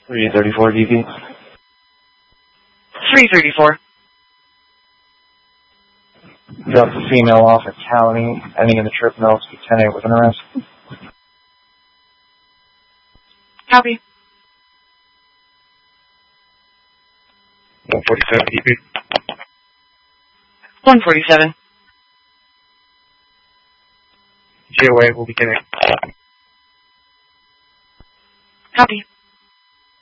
334 DV. 334. Dropped the female off at County, ending in the trip notes to 10-8 with an arrest. Copy. 147 DV. 147. GOA will be getting. Copy.